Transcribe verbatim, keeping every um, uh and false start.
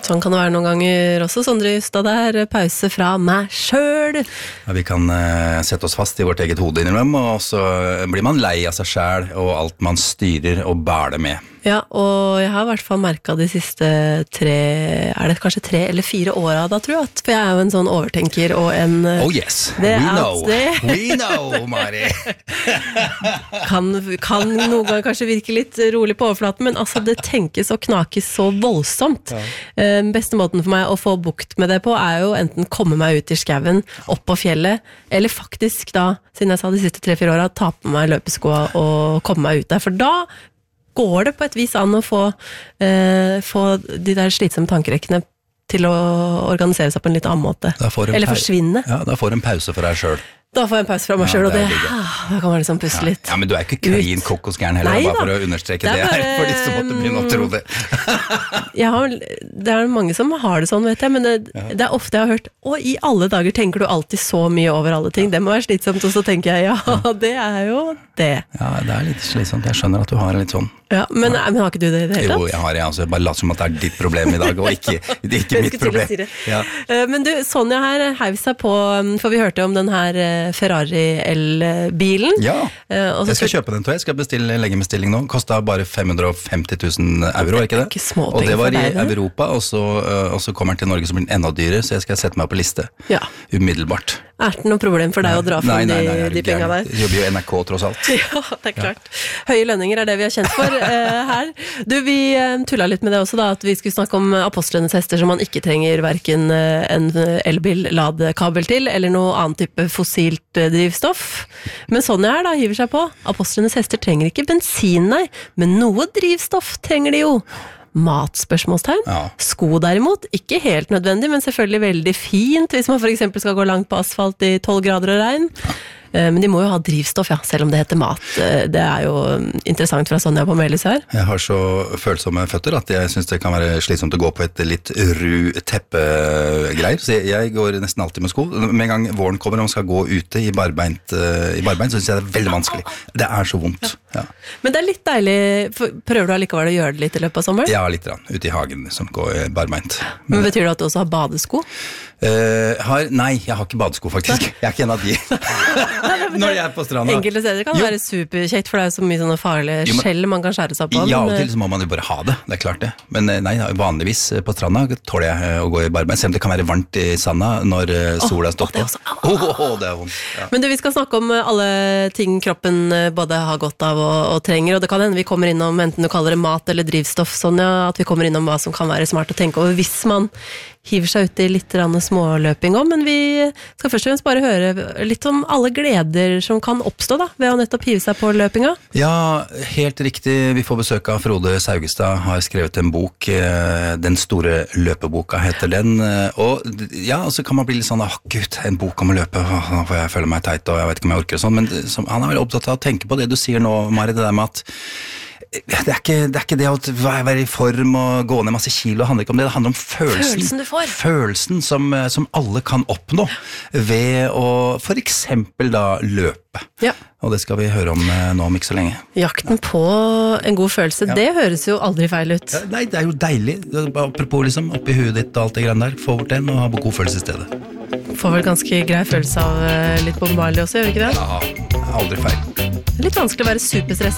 Sånn kan det være noen ganger også, Sondre Justad der, pause fra meg selv. Ja, vi kan uh, sette oss fast i vårt eget hode innimellom, og så blir man lei av seg selv og alt man styrer og bæler med. Ja, og jeg har i hvert fall merket de siste tre, er det kanskje tre eller fire åra da, tror jeg, for jeg er jo en sånn overtenker og en... Oh yes, we know, we know, Mari. kan, kan noen gang kanskje virke litt rolig på overflaten, men altså det tenkes og knakes så voldsomt. Ja. Uh, beste måten for meg å få bukt med det på er jo enten komme meg ut i skauen, opp på fjellet, eller faktisk da, siden jeg sa de siste tre-fire åra, ta på meg løpeskoa og komme meg ut der, for da går det på et vis an å få, eh, få de der slitsomme tankerekkene til å organisere seg på en litt annen måte. Eller forsvinne. Ja, da får du en pause for deg selv. Da får jeg en pause fra meg selv, ja, og det, det, ah, da kan man liksom puste ja. litt. Ja, men du er ikke klin kokosgæren heller, bare for å understreke det, det her, bare, for de som måtte begynne å tro det. jeg har, det er mange som har det sånn, vet jeg, men det, ja. det er ofte jeg har hørt, å, i alle dager tenker du alltid så mye over alle ting, det må være slitsomt, og så tenker jeg, ja, det er jo det. Ja, det er litt slitsomt, jeg skjønner at du har litt sånn. Ja, men, ja. men har ikke du det i det hele tatt? Jo, jeg har det, altså, bare lat som at det er ditt problem i dag, og ikke, det er ikke mitt problem. Si ja. Men du, Sonja her heiv seg på, for vi hørte om den her Ferrari elbilen. Ja, jeg skal kjøpe den, tror jeg. Jeg skal bestille leggebestilling nå. Kostet bare fem hundre og femti tusen euro, ikke det? Det er ikke småpenger og det var for deg, i Europa, og så, og så kommer den til Norge som blir enda dyrere, så jeg skal sette meg på liste. Ja. Umiddelbart. Er det noe problem for deg å dra frem de, de pengene der? Jeg jobber jo i N R K tross alt. Ja, det er klart. Ja. Høye lønninger er det vi har kjent for uh, her. Du, vi uh, tullet litt med det også da, at vi skulle snakke om apostlenes hester som man ikke trenger hverken uh, en elbil-ladekabel til, eller noe annen type fossilt uh, drivstoff. Men sånn jeg er da, hiver seg på. Apostlenes hester trenger ikke bensin, nei, men noe drivstoff trenger de jo. Matspørsmålstegn. Ja. Sko derimot, ikke helt nødvendig, men selvfølgelig veldig fint hvis man for eksempel skal gå langt på asfalt i tolv grader og regn. Men de må jo ha drivstoff, ja, selv om det heter mat. Det er jo interessant fra Sonja på Melis her. Jeg har så følsomme føtter at jeg synes det kan være slitsomt å gå på et litt ru teppegreier. Så jeg, jeg går nesten alltid med sko. Med en gang våren kommer og man skal gå ute i barbeint, i barbeint så synes jeg det er veldig vanskelig. Det er så vondt. Ja. Men det er litt deilig, prøver du allikevel å gjøre det litt i løpet av sommeren? Ja, litt rann, ute i hagen, liksom, gå i barbeint. Men, Men betyr det at du også har badesko? Uh, har, nei, jeg har ikke badesko faktisk. Jeg er ikke en av de. Når jeg er på stranda. Enkelte steder kan det være superkjekt, for det er jo så mye sånne farlige jo, men, skjell man kan skjære seg på. Ja, og til så må man jo bare ha det, det er klart det. Men nei, vanligvis på stranda tåler jeg å gå i barbeint, selv om det kan være varmt i sanda når sola står på. Åh, oh, oh, oh, det er vondt. Ja. Men du, vi skal snakke om alle ting kroppen både har godt av og, og trenger, og det kan hende vi kommer innom, enten du kaller det mat eller drivstoff, Sonja, at vi kommer innom hva som kan være smart å tenke over hvis man hiver seg ut i litt småløping om, men vi skal først og fremst bare høre litt om alle gleder som kan oppstå da, ved å nettopp hive seg på løpinga. Ja, helt riktig. Vi får besøk av Frode Saugestad, har skrevet en bok, Den store løpeboka heter den, og ja, så kan man bli litt sånn, åh Gud, en bok om å løpe, nå får jeg føle meg teit, og jeg vet ikke om jeg orker og sånn, men som, han er veldig opptatt av å tenke på det du sier nå, Mari, det der med at Det er, ikke, det er ikke det å være i form og gå ned masse kilo, det handler ikke om det, det handler om følelsen. Følelsen du får. Følelsen som, som alle kan oppnå ved å for eksempel da løpe. Ja. Og det skal vi høre om nå om ikke så lenge. Jakten på en god følelse, ja. Det høres jo aldri feil ut. Ja, nei, det er jo deilig. Apropos liksom, oppi huet ditt og alt det grann der, få bort den og ha god følelse i stedet. Får vel ganske grei følelse av litt bombarlig også, gjør vi ikke det? Ja, aldri feil. Det er litt vanskelig å være superstress